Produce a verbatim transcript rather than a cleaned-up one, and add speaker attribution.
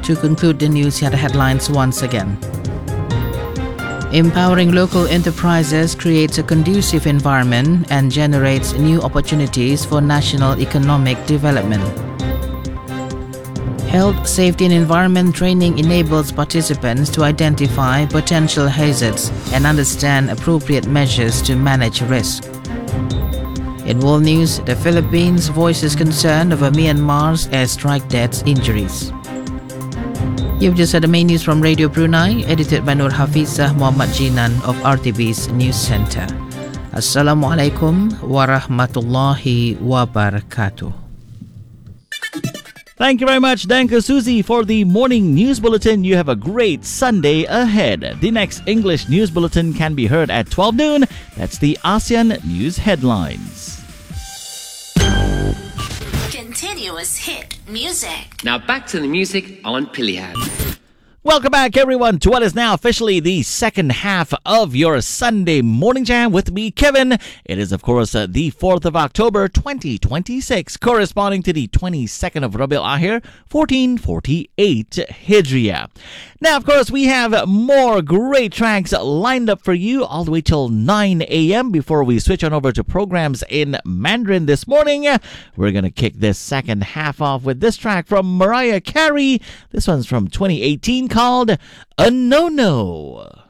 Speaker 1: To conclude the news, here are the headlines once again. Empowering local enterprises creates a conducive environment and generates new opportunities for national economic development. Health, safety and environment training enables participants to identify potential hazards and understand appropriate measures to manage risk. In world news, the Philippines voices concern over Myanmar's airstrike deaths injuries. You've just heard the main news from Radio Brunei, edited by Nur Hafizah Muhammad Jinan of R T B's News Center. Assalamualaikum warahmatullahi wabarakatuh.
Speaker 2: Thank you very much, Danko Susie, for the morning news bulletin. You have a great Sunday ahead. The next English news bulletin can be heard at twelve noon. That's the ASEAN News Headlines.
Speaker 3: Continuous hit music.
Speaker 4: Now back to the music on Pilihan.
Speaker 2: Welcome back, everyone, to what is now officially the second half of your Sunday Morning Jam with me, Kevin. It is, of course, uh, the fourth of October, twenty twenty-six, corresponding to the twenty-second of Rabiul Akhir, fourteen forty-eight Hijriya. Now, of course, we have more great tracks lined up for you all the way till nine a.m. Before we switch on over to programs in Mandarin this morning, we're going to kick this second half off with this track from Mariah Carey. This one's from twenty eighteen, called A No No.